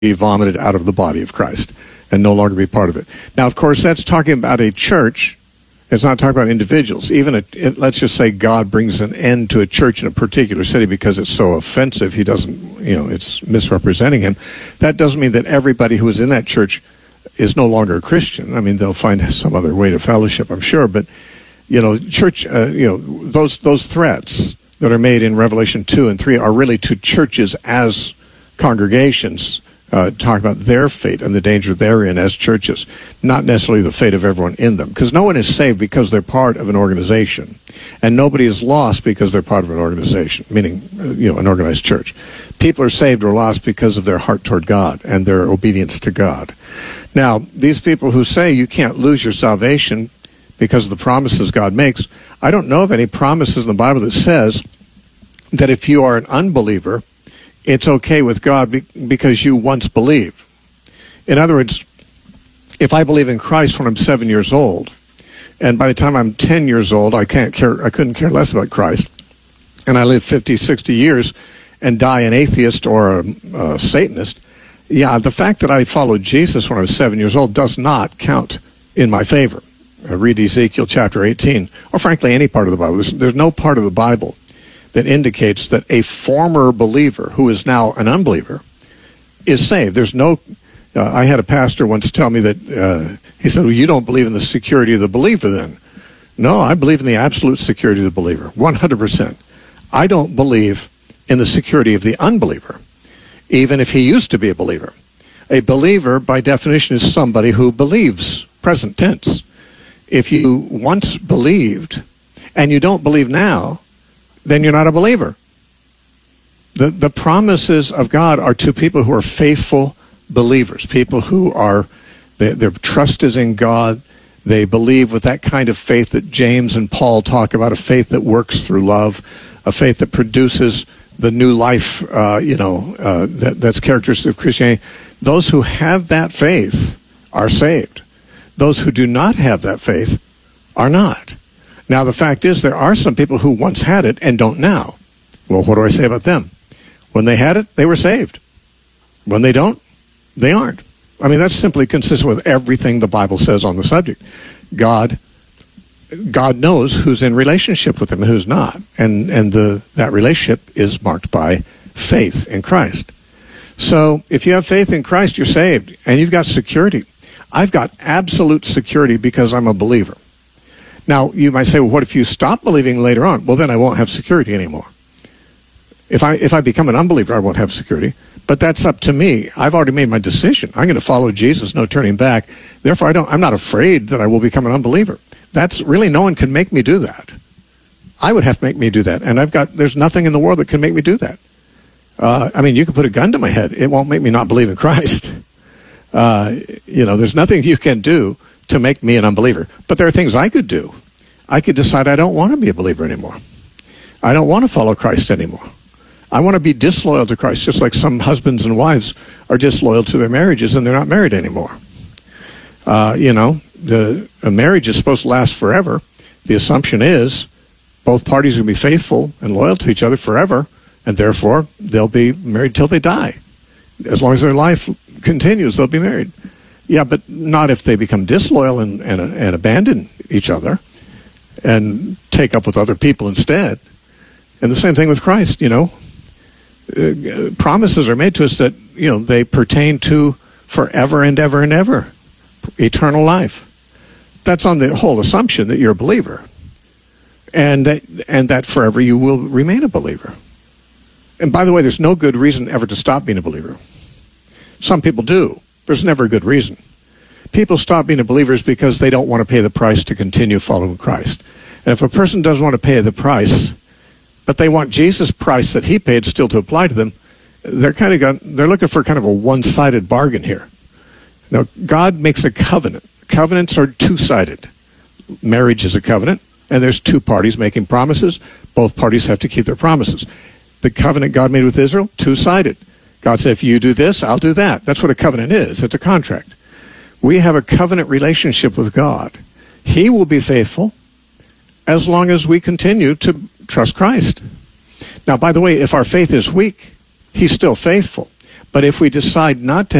be vomited out of the body of Christ and no longer be part of it. Now, of course, that's talking about a church. It's not talking about individuals. Even let's just say God brings an end to a church in a particular city because it's so offensive. He doesn't, it's misrepresenting him. That doesn't mean that everybody who is in that church is no longer a Christian. I mean, they'll find some other way to fellowship, I'm sure. But, church, those threats that are made in Revelation 2 and 3 are really to churches as congregations, talk about their fate and the danger they're in as churches, not necessarily the fate of everyone in them. Because no one is saved because they're part of an organization, and nobody is lost because they're part of an organization, meaning, an organized church. People are saved or lost because of their heart toward God and their obedience to God. Now, these people who say you can't lose your salvation because of the promises God makes, I don't know of any promises in the Bible that says that if you are an unbeliever, it's okay with God because you once believed. In other words, if I believe in Christ when I'm 7 years old, and by the time I'm 10 years old, I couldn't care less about Christ, and I live 50, 60 years and die an atheist or a Satanist, the fact that I followed Jesus when I was 7 years old does not count in my favor. Read Ezekiel chapter 18, or frankly any part of the Bible. There's no part of the Bible that indicates that a former believer who is now an unbeliever is saved. There's no, I had a pastor once tell me that, he said, well, you don't believe in the security of the believer then. No, I believe in the absolute security of the believer, 100%. I don't believe in the security of the unbeliever, even if he used to be a believer. A believer, by definition, is somebody who believes, present tense. If you once believed and you don't believe now, then you're not a believer. The promises of God are to people who are faithful believers, people who are, their trust is in God. They believe with that kind of faith that James and Paul talk about, a faith that works through love, a faith that produces the new life, that's characteristic of Christianity. Those who have that faith are saved. Those who do not have that faith are not. Now, the fact is, there are some people who once had it and don't now. Well, what do I say about them? When they had it, they were saved. When they don't, they aren't. I mean, that's simply consistent with everything the Bible says on the subject. God knows who's in relationship with him and who's not. And that relationship is marked by faith in Christ. So if you have faith in Christ, you're saved, and you've got security. I've got absolute security because I'm a believer. Now, you might say, well, what if you stop believing later on? Well, then I won't have security anymore. If I become an unbeliever, I won't have security. But that's up to me. I've already made my decision. I'm going to follow Jesus, no turning back. Therefore, I'm not afraid that I will become an unbeliever. That's really, no one can make me do that. I would have to make me do that. And there's nothing in the world that can make me do that. You can put a gun to my head. It won't make me not believe in Christ. There's nothing you can do to make me an unbeliever. But there are things I could do. I could decide I don't want to be a believer anymore. I don't want to follow Christ anymore. I want to be disloyal to Christ, just like some husbands and wives are disloyal to their marriages and they're not married anymore. A marriage is supposed to last forever. The assumption is both parties will be faithful and loyal to each other forever, and therefore they'll be married till they die. As long as their life continues, they'll be married. Yeah, but not if they become disloyal and abandon each other and take up with other people instead. And the same thing with Christ, promises are made to us that, they pertain to forever and ever and ever, eternal life. That's on the whole assumption that you're a believer, and that forever you will remain a believer. And by the way, there's no good reason ever to stop being a believer. Some people do. There's never a good reason. People stop being a believers because they don't want to pay the price to continue following Christ. And if a person doesn't want to pay the price, but they want Jesus' price that he paid still to apply to them, they're looking for kind of a one-sided bargain here. Now, God makes a covenant. Covenants are two-sided. Marriage is a covenant, and there's two parties making promises. Both parties have to keep their promises. The covenant God made with Israel, two-sided. God said, if you do this, I'll do that. That's what a covenant is. It's a contract. We have a covenant relationship with God. He will be faithful as long as we continue to trust Christ. Now, by the way, if our faith is weak, he's still faithful. But if we decide not to